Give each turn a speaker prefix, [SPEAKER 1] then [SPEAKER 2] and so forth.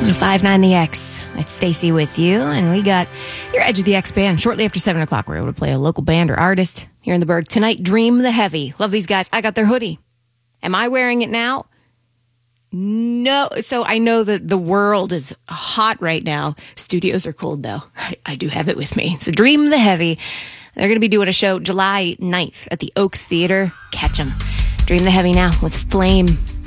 [SPEAKER 1] 1059 The X. It's Stacy with you, and we got your Edge of the X band. Shortly after 7 o'clock, we're able to play a local band or artist here in the Berg. Tonight, Dream the Heavy. Love these guys. I got their hoodie. Am I wearing it now? No. So I know that the world is hot right now. Studios are cold, though. I do have it with me. So Dream the Heavy. They're going to be doing a show July 9th at the Oaks Theater. Catch them. Dream the Heavy now with Flame.